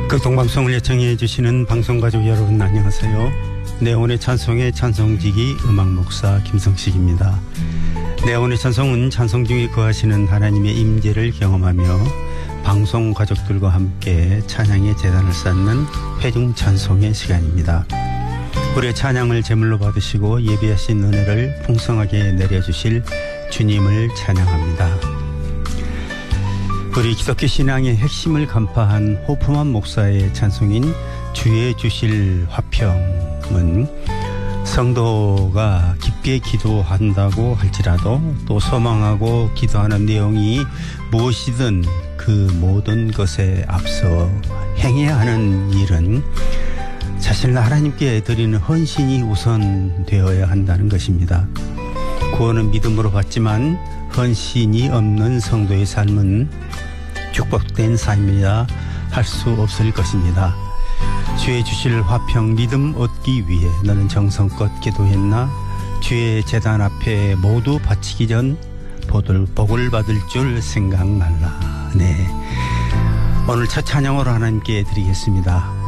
극동방송을 예청해 주시는 방송가족 여러분 안녕하세요. 내온의 찬송의 찬송지기 음악목사 김성식입니다. 내온의 찬송은 찬송 중에 거하시는 하나님의 임재를 경험하며 방송 가족들과 함께 찬양의 제단을 쌓는 회중 찬송의 시간입니다. 우리의 찬양을 제물로 받으시고 예비하신 은혜를 풍성하게 내려주실 주님을 찬양합니다. 우리 기독교 신앙의 핵심을 간파한 호프만 목사의 찬송인 주의 주실 화평은 성도가 깊게 기도한다고 할지라도 또 소망하고 기도하는 내용이 무엇이든 그 모든 것에 앞서 행해야 하는 일은 자신을 하나님께 드리는 헌신이 우선되어야 한다는 것입니다. 구원은 믿음으로 받지만 헌신이 없는 성도의 삶은 축복된 삶이라 할 수 없을 것입니다. 주의 주실 화평 믿음 얻기 위해 너는 정성껏 기도했나? 주의 제단 앞에 모두 바치기 전 복을 받을 줄 생각 말라. 네, 오늘 첫 찬양으로 하나님께 드리겠습니다.